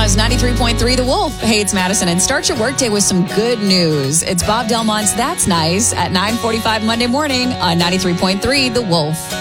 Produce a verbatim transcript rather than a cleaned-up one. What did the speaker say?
is ninety-three point three The Wolf. Hey, it's Madison, and start your workday with some good news. It's Bob Delmont's That's Nice at nine forty-five Monday morning on ninety-three point three The Wolf.